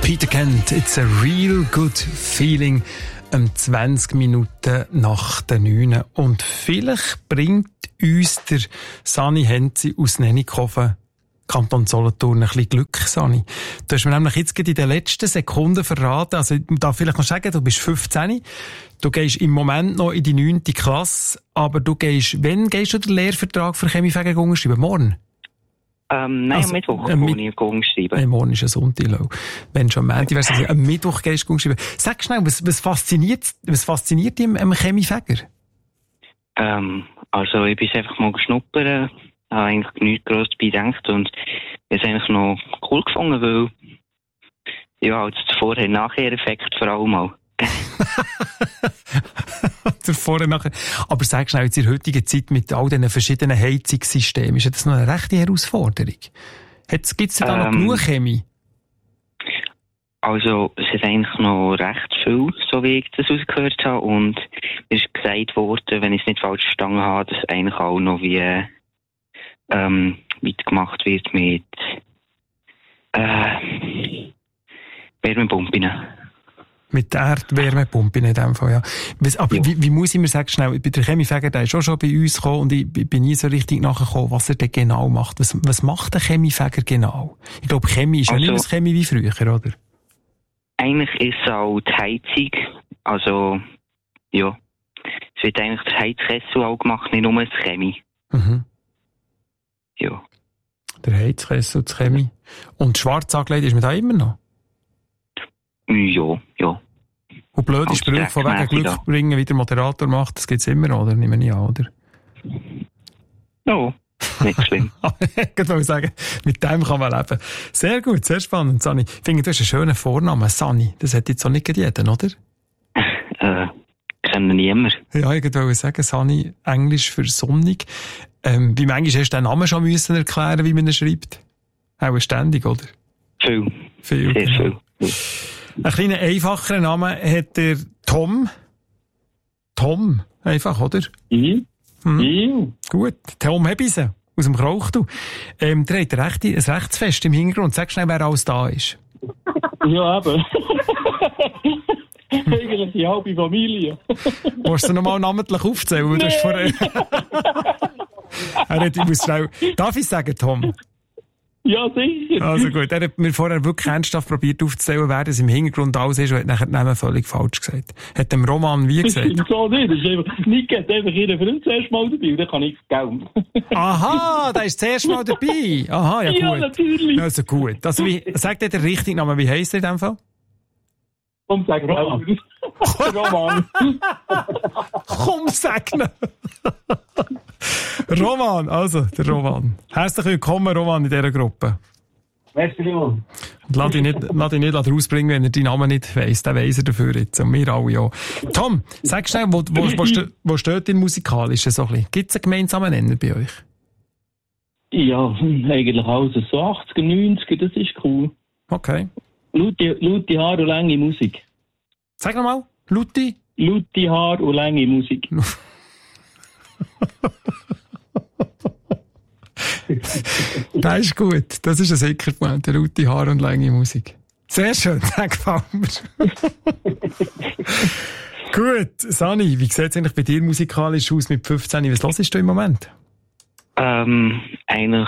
Peter Kent, it's a real good feeling. 20 Minuten nach der 9. Und vielleicht bringt uns der Sani Henzi aus Nennikofen, Kanton Solothurn, ein bisschen Glück, Sani. Du hast mir nämlich jetzt gerade in den letzten Sekunden verraten, also ich darf vielleicht noch sagen, du bist 15, du gehst im Moment noch in die 9. Klasse, aber wann gehst du den Lehrvertrag für Chemiefäger schreiben? Morgen? Nein, am Mittwoch gehe ich schreiben. Morgen ist ein Sonntag. Wenn schon am Montag wärst, am Mittwoch gehst du schreiben. Sag schnell, was fasziniert dich am Chemiefäger? Also ich bin einfach mal geschnuppert, habe eigentlich nichts gross dabei gedacht und ich habe es eigentlich noch cool gefunden, weil ja, der Vorher-Nachher-Effekt vor allem auch. Der Vorher-Nachher. Aber sag schnell, jetzt in der heutigen Zeit mit all diesen verschiedenen Heizungssystemen, ist das noch eine rechte Herausforderung? Gibt es da noch genug Chemie? Also, es ist eigentlich noch recht viel, so wie ich das rausgehört habe. Und mir ist gesagt worden, wenn ich es nicht falsch verstanden habe, dass eigentlich auch noch wie weitergemacht wird mit Wärmepumpen. Mit Erdwärmepumpen in dem Fall, ja. Aber ja. Wie muss ich mir sagen, schnell, bei der Chemiefäger, der ist auch schon bei uns gekommen und ich bin nie so richtig nachgekommen, was er denn genau macht. Was macht der Chemiefäger genau? Ich glaube, Chemie ist ja nicht mehr Chemie wie früher, oder? Eigentlich ist es auch die Heizung. Also, ja. Es wird eigentlich der Heizkessel auch gemacht, nicht nur das Chemie. Mhm. Ja. Der Heizkessel, das Chemie. Und schwarz angelegt ist man da immer noch? Ja. Und blöde Sprüche von wegen Glück bringen, wie der Moderator macht, das gibt's immer, oder? Nehmen wir nicht an, oder? No, nicht schlimm. Ich wollte sagen, mit dem kann man leben. Sehr gut, sehr spannend, Sani. Ich finde, du hast einen schönen Vornamen, Sani. Das hat jetzt auch nicht jeder, oder? Kennen niemand. Ja, ich wollte sagen, Sani, Englisch für sonnig. Wie manchmal hast du den Namen schon müssen erklären, wie man ihn schreibt? Auch ständig, oder? Viel. Sehr viel. Ein kleiner einfacherer Name hat der Tom. Tom, einfach, oder? Mhm. Gut. Tom Hebisen aus dem Krauchtu. Der hat ein Rechtsfest im Hintergrund. Sag schnell, wer alles da ist. Ja, eben. Eigentlich die halbe Familie. Musst du nochmal namentlich aufzählen? Nee. Du hast vorher... Darf ich sagen, Tom? Ja, sicher. Also gut, er hat mir vorher wirklich ernsthaft probiert aufzuzählen, wer das im Hintergrund alles ist und hat nachher den Namen völlig falsch gesagt. Hat dem Roman wie gesagt? Das ist so nicht. Das ist einfach, Nick hat einfach ihren Freund zuerst mal dabei und dann kann ich Geld. Aha, der ist zuerst mal dabei. Aha, ja gut. Ja, natürlich. Also gut. Also sagt er den richtigen Namen? Wie heisst er in dem Fall? Komm, sag Roman. Roman. Komm, sag ihn. Roman, also der Roman. Herzlich willkommen, Roman, in dieser Gruppe. Merci, Roman. Und lass dich nicht rausbringen, wenn er deinen Namen nicht weiss. Den weiss er dafür jetzt. Und wir alle ja. Tom, sag schnell, wo steht ihr musikalisch so ein bisschen? Gibt es einen gemeinsamen Nenner bei euch? Ja, eigentlich alles. So 80er, 90er, das ist cool. Okay. Laute Haare und lange Musik. Sag nochmal, laute Haare und lange Musik. Das ist gut. Das ist ein sicherer Moment. Laute Haare und lange Musik. Sehr schön, das gefällt mir. Gut, Sani, wie sieht es eigentlich bei dir musikalisch aus mit 15? Was hörst du im Moment? Eigentlich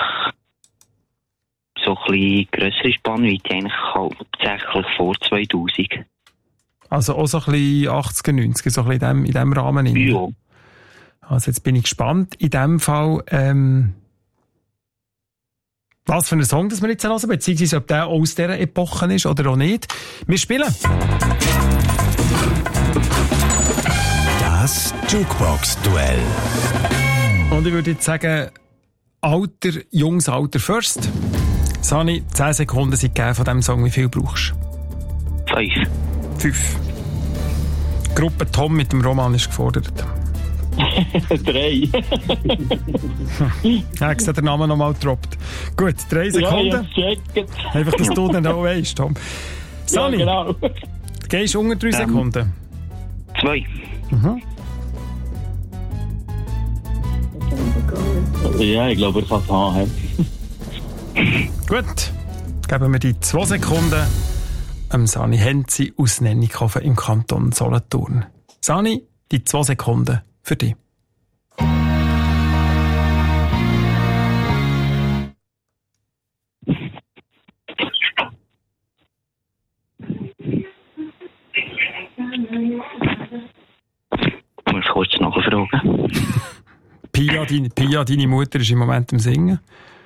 so ein bisschen grössere Spannweite, eigentlich hauptsächlich vor 2000. Also auch so ein bisschen 80er, 90er, so ein bisschen in dem Rahmen. Ja. Also jetzt bin ich gespannt. In dem Fall, was für einen Song das wir jetzt hören, beziehungsweise ob der aus dieser Epoche ist oder auch nicht. Wir spielen. Das Jukebox-Duell. Und ich würde jetzt sagen, Jungs, Alter first. Sani, 10 Sekunden sind gegeben von diesem Song. Wie viel brauchst du? 5. Gruppe Tom mit dem Roman ist gefordert. 3. Ja, ich sehe den Namen nochmal gedroppt. Gut, 3 Sekunden. Ja, einfach, dass du dann auch weißt, Tom. Sani, ja, genau. Gehst du unter 3 Sekunden? 2. Mhm. Ja, ich glaube, er kann es haben. Gut, geben wir die 2 Sekunden Sani Henzi aus Nennikofen im Kanton Solothurn. Sani, die 2 Sekunden für dich. Ich muss kurz nachfragen. Pia, deine Mutter ist im Moment am Singen.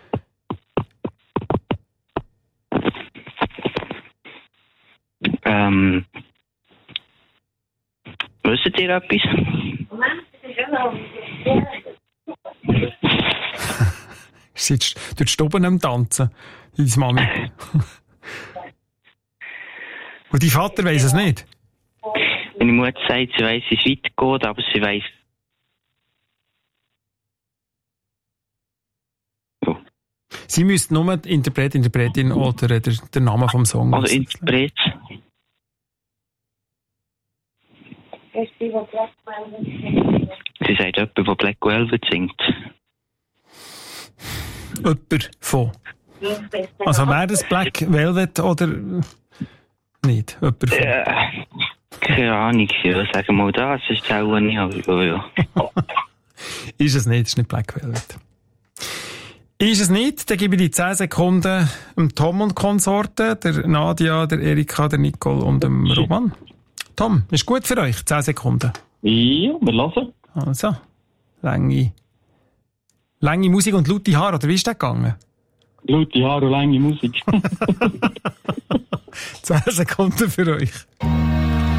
Wisst ihr etwas? Sie ist durch die Stube am Tanzen, deine Mami. Und dein Vater weiss es nicht? Meine Mutter sagt, sie weiss, wie es weitergeht, aber sie weiss. Oh. Sie müsste nur die Interpretin oder der Name vom Song. Oder Interpret. Sie sagt jemand, der Black Velvet singt. Jemand von. Also wäre das Black Velvet oder nicht? Jemand von. Keine Ahnung, ja, sagen wir mal das, ist auch nicht, aber ja. Ist es nicht, ist nicht Black Velvet. Ist es nicht, dann gebe ich die 10 Sekunden dem Tom und Konsorten, der Nadia, der Erika, der Nicole und dem Roman. Tom, ist gut für euch, 10 Sekunden. Ja, wir hören. Also, lange Musik und laute Haare, oder wie ist das gegangen? Laute Haare und lange Musik. 10 Sekunden für euch.